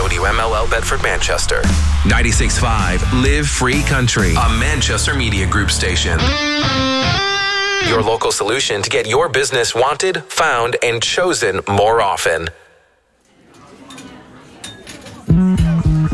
WMLL Bedford, Manchester. 96.5 Live Free Country, a Manchester Media Group station. Your local solution to get your business wanted, found, and chosen more often.